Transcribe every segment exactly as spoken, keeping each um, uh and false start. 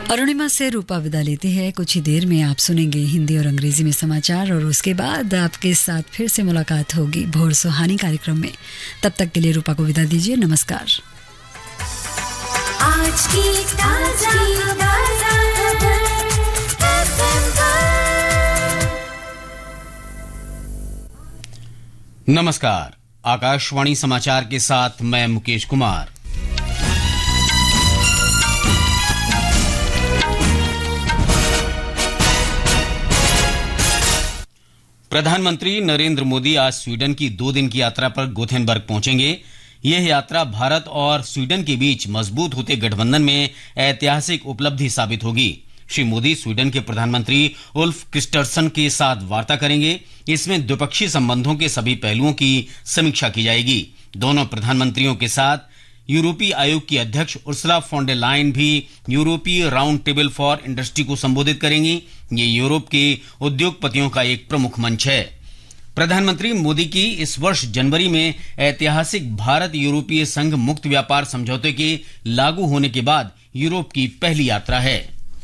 अरुणिमा से रूपा विदा लेती है। कुछ ही देर में आप सुनेंगे हिंदी और अंग्रेजी में समाचार और उसके बाद आपके साथ फिर से मुलाकात होगी भोर सुहानी कार्यक्रम में। तब तक के लिए रूपा को विदा दीजिए। नमस्कार। आज की ताजा नमस्कार। आकाशवाणी समाचार के साथ मैं मुकेश कुमार। प्रधानमंत्री नरेंद्र मोदी आज स्वीडन की दो दिन की यात्रा पर गोथेनबर्ग पहुंचेंगे। यह यात्रा भारत और स्वीडन के बीच मजबूत होते गठबंधन में ऐतिहासिक उपलब्धि साबित होगी। श्री मोदी स्वीडन के प्रधानमंत्री उल्फ क्रिस्टर्सन के साथ वार्ता करेंगे। इसमें द्विपक्षीय संबंधों के सभी पहलुओं की समीक्षा की जाएगी। दोनों प्रधानमंत्रियों के साथ यूरोपीय आयोग की अध्यक्ष उर्सुला फॉन डर लायन भी यूरोपीय राउंड टेबल फॉर इंडस्ट्री को संबोधित करेंगी। ये यूरोप के उद्योगपतियों का एक प्रमुख मंच है। प्रधानमंत्री मोदी की इस वर्ष जनवरी में ऐतिहासिक भारत यूरोपीय संघ मुक्त व्यापार समझौते के लागू होने के बाद यूरोप की पहली यात्रा है।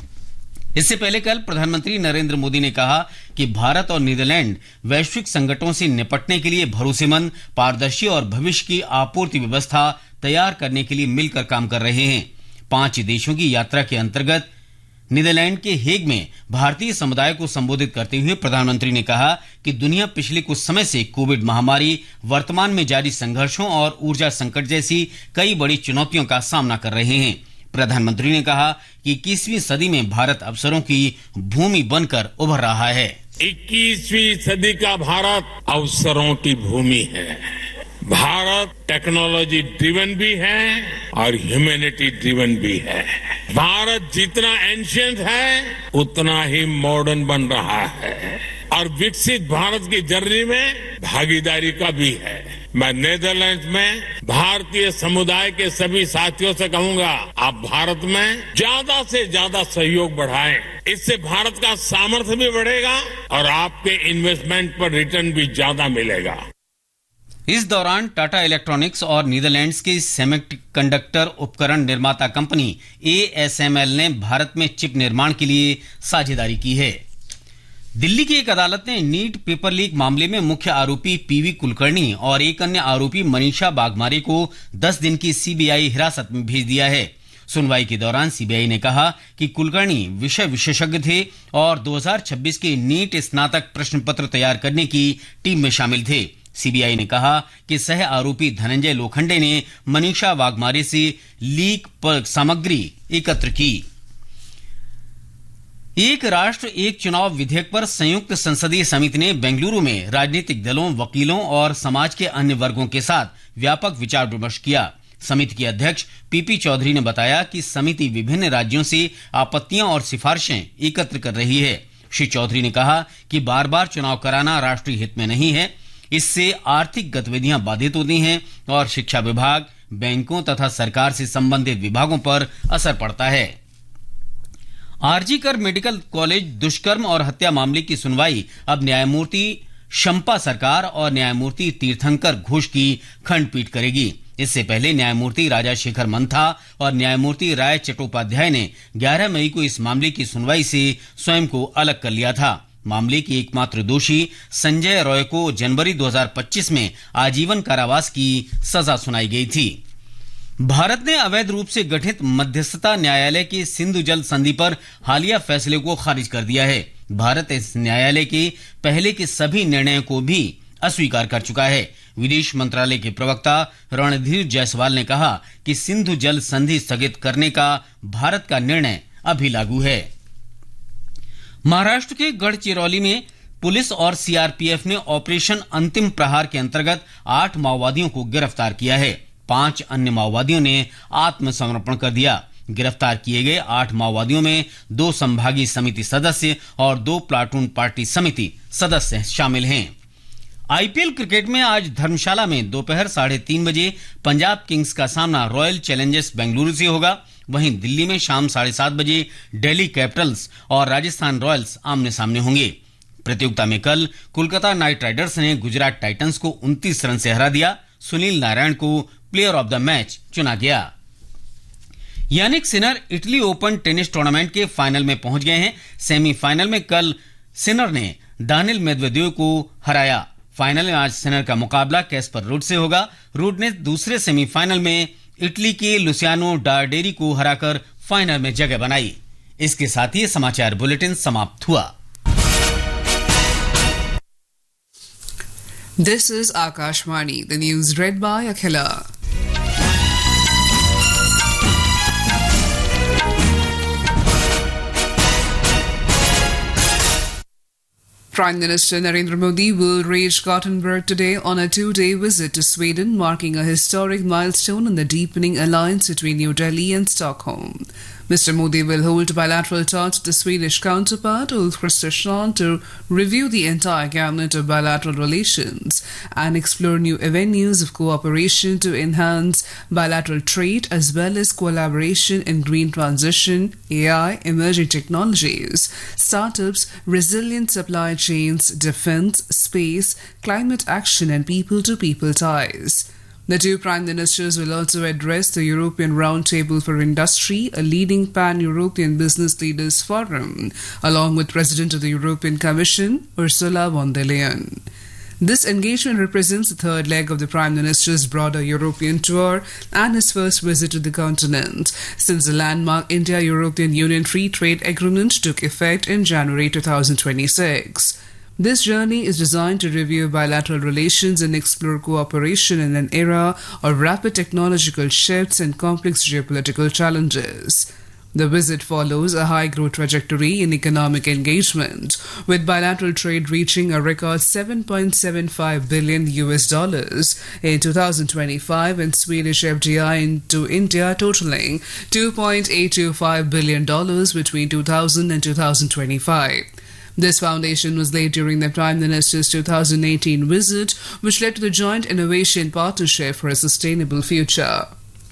इससे पहले कल प्रधानमंत्री नरेंद्र मोदी ने कहा कि भारत और नीदरलैंड वैश्विक संकटों से निपटने के लिए भरोसेमंद, पारदर्शी और भविष्य की आपूर्ति व्यवस्था तैयार करने के लिए मिलकर काम कर रहे हैं। पांच देशों की यात्रा के अंतर्गत नीदरलैंड के हेग में भारतीय समुदाय को संबोधित करते हुए प्रधानमंत्री ने कहा कि दुनिया पिछले कुछ समय से कोविड महामारी, वर्तमान में जारी संघर्षों और ऊर्जा संकट जैसी कई बड़ी चुनौतियों का सामना कर रहे हैं। प्रधानमंत्री ने कहा कि इक्कीसवीं सदी में भारत अवसरों की भूमि बनकर उभर रहा है। इक्कीसवीं सदी का भारत अवसरों की भूमि है। भारत टेक्नोलॉजी ड्रिवन भी है और ह्यूमैनिटी ड्रिवन भी है। भारत जितना एंशिएंट है उतना ही मॉडर्न बन रहा है और विकसित भारत की जर्नी में भागीदारी का भी है। मैं नीदरलैंड्स में भारतीय समुदाय के सभी साथियों से कहूंगा, आप भारत में ज्यादा से ज्यादा सहयोग बढ़ाएं। इससे भारत का सामर्थ्य भी बढ़ेगा और आपके इन्वेस्टमेंट पर रिटर्न भी ज्यादा मिलेगा। इस दौरान टाटा इलेक्ट्रॉनिक्स और नीदरलैंड्स की सेमीकंडक्टर उपकरण निर्माता company A S M L ने भारत में चिप निर्माण के लिए साझेदारी की है। दिल्ली की एक अदालत ने नीट पेपर लीक मामले में मुख्य आरोपी पीवी कुलकर्णी और एक अन्य आरोपी मनीषा बागमारे को दस दिन की सीबीआई हिरासत में भेज दिया है। सुनवाई के दौरान सीबीआई ने कहा कि कुलकर्णी विषय विशेषज्ञ थे और दो हज़ार छब्बीस के नीट स्नातक प्रश्न पत्र तैयार करने की टीम में शामिल थे। सीबीआई ने कहा कि सह आरोपी धनंजय लोखंडे ने मनीषा वाघमारे से लीक पर सामग्री एकत्र की। एक राष्ट्र एक चुनाव विधेयक पर संयुक्त संसदीय समिति ने बेंगलुरु में राजनीतिक दलों, वकीलों और समाज के अन्य वर्गों के साथ व्यापक विचार विमर्श किया। समिति के अध्यक्ष पीपी चौधरी ने बताया कि समिति विभिन्न राज्यों से आपत्तियां और सिफारिशें एकत्र कर रही है। श्री चौधरी ने कहा कि बार बार चुनाव कराना राष्ट्रीय हित में नहीं है। इससे आर्थिक गतिविधियां बाधित होती हैं और शिक्षा विभाग, बैंकों तथा सरकार से संबंधित विभागों पर असर पड़ता है। आरजी कर मेडिकल कॉलेज दुष्कर्म और हत्या मामले की सुनवाई अब न्यायमूर्ति शंपा सरकार और न्यायमूर्ति तीर्थंकर घोष की खंडपीठ करेगी। इससे पहले न्यायमूर्ति राजाशेखर मंथा और न्यायमूर्ति राय चट्टोपाध्याय ने ग्यारह मई को इस मामले की सुनवाई से स्वयं को अलग कर लिया था। मामले की एकमात्र दोषी संजय रॉय को जनवरी दो हज़ार पच्चीस में आजीवन कारावास की सजा सुनाई गई थी। भारत ने अवैध रूप से गठित मध्यस्थता न्यायालय के सिंधु जल संधि पर हालिया फैसले को खारिज कर दिया है। भारत इस न्यायालय के पहले के सभी निर्णयों को भी अस्वीकार कर चुका है। विदेश मंत्रालय के प्रवक्ता रणधीर जायसवाल ने कहा कि सिंधु जल संधि स्थगित करने का भारत का निर्णय अभी लागू है। महाराष्ट्र के गढ़चिरौली में पुलिस और सीआरपीएफ ने ऑपरेशन अंतिम प्रहार के अंतर्गत आठ माओवादियों को गिरफ्तार किया है। पांच अन्य माओवादियों ने आत्मसमर्पण कर दिया। गिरफ्तार किए गए आठ माओवादियों में दो संभागीय समिति सदस्य और दो प्लाटून पार्टी समिति सदस्य शामिल हैं। आईपीएल क्रिकेट में आज धर्मशाला में दोपहर साढ़े तीन बजे पंजाब किंग्स का सामना रॉयल चैलेंजर्स बेंगलुरु से होगा। वहीं दिल्ली में शाम साढ़े सात बजे दिल्ली कैपिटल्स और राजस्थान रॉयल्स आमने सामने होंगे। प्रतियोगिता में कल कोलकाता नाइट राइडर्स ने गुजरात टाइटंस को उनतीस रन से हरा दिया। सुनील नारायण को प्लेयर ऑफ द मैच चुना गया। Jannik Sinner Italy open tennis tournament के फाइनल में पहुंच गए हैं। सेमीफाइनल में कल सिनर ने दानिल मेदवेदेव को हराया। फाइनल में आज सिनर का मुकाबला कैस्पर रूड से होगा। रूड ने दूसरे सेमीफाइनल में इटली के लुसियानो डार्डेरी को हराकर फाइनल में जगह बनाई। इसके साथ ही समाचार बुलेटिन समाप्त हुआ। This is Akashvani, the news read by Akhila. Prime Minister Narendra Modi will reach Gothenburg today on a two-day visit to Sweden, marking a historic milestone in the deepening alliance between New Delhi and Stockholm. Mister Modi will hold bilateral talks with the Swedish counterpart Ulf Kristersson to review the entire gamut of bilateral relations and explore new avenues of cooperation to enhance bilateral trade as well as collaboration in green transition, A I, emerging technologies, startups, resilient supply chains, defense, space, climate action and people-to-people ties. The two prime ministers will also address the European Roundtable for Industry, a leading pan-European business leaders forum, along with President of the European Commission, Ursula von der Leyen. This engagement represents the third leg of the Prime Minister's broader European tour and his first visit to the continent since the landmark India-European Union Free Trade Agreement took effect in January twenty twenty-six. This journey is designed to review bilateral relations and explore cooperation in an era of rapid technological shifts and complex geopolitical challenges. The visit follows a high-growth trajectory in economic engagement, with bilateral trade reaching a record seven point seven five billion U S dollars in two thousand twenty-five and Swedish F D I into India totaling two point eight two five billion dollars between two thousand and two thousand twenty-five. This foundation was laid during the Prime Minister's two thousand eighteen visit, which led to the Joint Innovation Partnership for a Sustainable Future.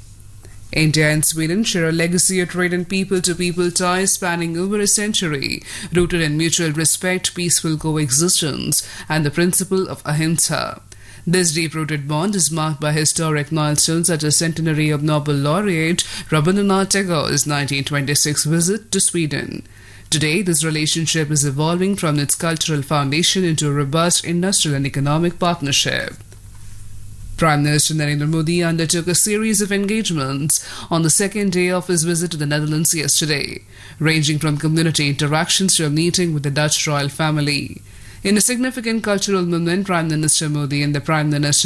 India and Sweden share a legacy of trade and people-to-people ties spanning over a century, rooted in mutual respect, peaceful coexistence, and the principle of ahimsa. This deep-rooted bond is marked by historic milestones such as centenary of Nobel laureate Rabindranath Tagore's nineteen twenty-six visit to Sweden. Today, this relationship is evolving from its cultural foundation into a robust industrial and economic partnership. Prime Minister Narendra Modi undertook a series of engagements on the second day of his visit to the Netherlands yesterday, ranging from community interactions to a meeting with the Dutch royal family. In a significant cultural moment, Prime Minister Modi and the Prime Minister